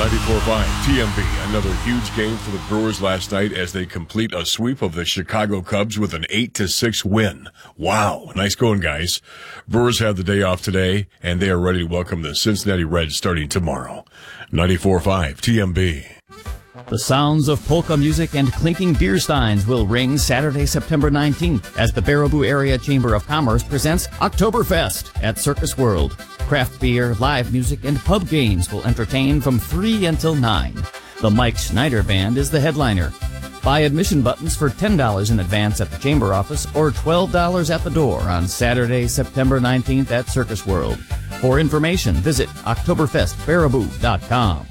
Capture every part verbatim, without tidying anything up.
ninety-four point five T M B. Another huge game for the Brewers last night as they complete a sweep of the Chicago Cubs with an eight to six win. Wow. Nice going, guys. Brewers have the day off today, and they are ready to welcome the Cincinnati Reds starting tomorrow. ninety-four point five T M B. The sounds of polka music and clinking beer steins will ring Saturday, September nineteenth, as the Baraboo Area Chamber of Commerce presents Oktoberfest at Circus World. Craft beer, live music, and pub games will entertain from three until nine. The Mike Schneider Band is the headliner. Buy admission buttons for ten dollars in advance at the Chamber office or twelve dollars at the door on Saturday, September nineteenth at Circus World. For information, visit Oktoberfest Baraboo dot com.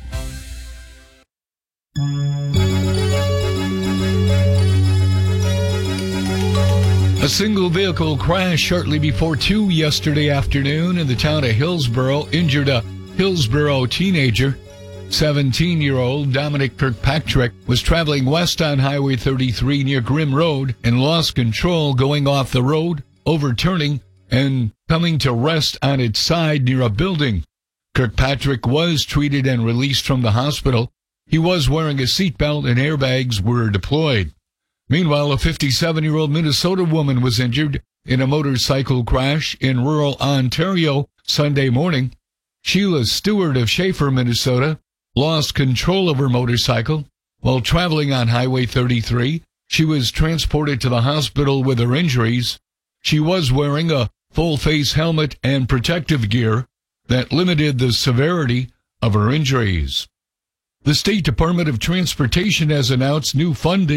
A single vehicle crash shortly before two yesterday afternoon in the town of Hillsboro injured a Hillsboro teenager. seventeen-year-old Dominic Kirkpatrick was traveling west on Highway thirty-three near Grimm Road and lost control going off the road, overturning, and coming to rest on its side near a building. Kirkpatrick was treated and released from the hospital. He was wearing a seatbelt and airbags were deployed. Meanwhile, a fifty-seven-year-old Minnesota woman was injured in a motorcycle crash in rural Ontario Sunday morning. Sheila Stewart of Schaefer, Minnesota, lost control of her motorcycle while traveling on Highway thirty-three. She was transported to the hospital with her injuries. She was wearing a full-face helmet and protective gear that limited the severity of her injuries. The State Department of Transportation has announced new funding